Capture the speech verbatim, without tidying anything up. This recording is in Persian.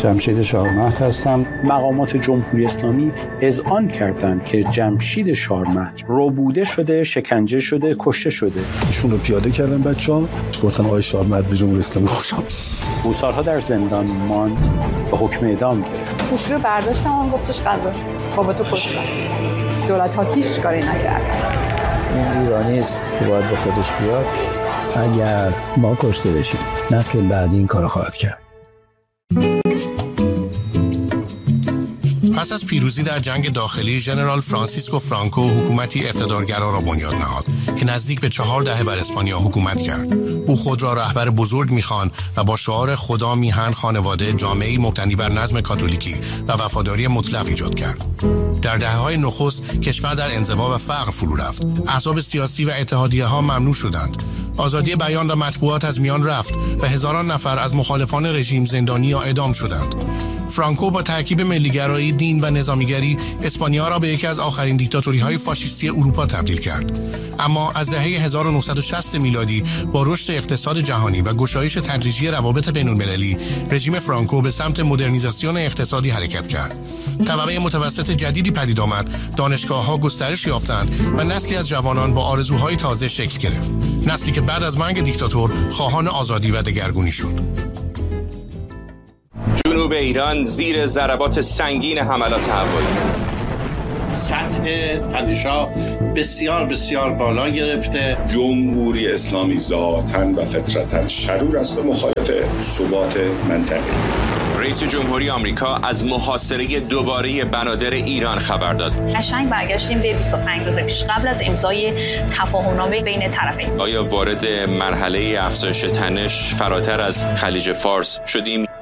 جمشید شاهمهد هستم. مقامات جمهوری اسلامی اذعان کردند که جمشید شاهمهد ربوده شده، شکنجه شده، کشته شده. ایشون رو پیاده کردن بچه‌ها، گفتن آقای شاهمهد به جمهوری اسلامی خوشم. او سالها در زندان ماند و حکم اعدام گرفت. گوشی رو برداشتم و گفتش قضا بابا تو کشتن. دولت ها هیچ کاری نکرد. این ایرانی است که باید به خودش بیاد. اگر ما کشته بشیم نسل بعدی این کارو خواهد کرد. پس از پیروزی در جنگ داخلی، ژنرال فرانسیسکو فرانکو حکومتی اقتدارگرا را بنیاد نهاد که نزدیک به چهار دهه بر اسپانیا حکومت کرد. او خود را رهبر بزرگ می‌خواند و با شعار خدا، میهن، خانواده، جامعه‌ای مبتنی بر نظم کاتولیکی و وفاداری مطلق ایجاد کرد. در دهه‌های نخست کشور در انزوا و فقر فرو رفت. احزاب سیاسی و اتحادیه‌ها ممنوع شدند. آزادی بیان و مطبوعات از میان رفت و هزاران نفر از مخالفان رژیم زندانی یا اعدام شدند. فرانکو با ترکیب ملیگرایی، دین و نظامیگری اسپانیا را به یکی از آخرین دیکتاتوری‌های فاشیستی اروپا تبدیل کرد. اما از دهه هزار و نهصد و شصت میلادی با رشد اقتصاد جهانی و گشایش تدریجی روابط بین‌المللی، رژیم فرانکو به سمت مدرنیزاسیون اقتصادی حرکت کرد. طبقه متوسط جدیدی پدید آمد، دانشگاه‌ها گسترش یافتند و نسلی از جوانان با آرزوهای تازه شکل گرفت. نسلی که بعد از مرگ دیکتاتور خواهان آزادی و دگرگونی شد. جنوب ایران زیر ضربات سنگین حملات هوایی، سطح تندیش‌ها بسیار بسیار بالا گرفته. جمهوری اسلامی ذاتاً و فطرتاً شرور است و مخالف ثبات منطقه. رئیس جمهوری آمریکا از محاصره دوباره بنادر ایران خبر داد. قشنگ برگشتیم به بیست و پنج روز پیش قبل از امضای تفاهم‌نامه بین طرفین. آیا وارد مرحله افزایش تنش فراتر از خلیج فارس شدیم؟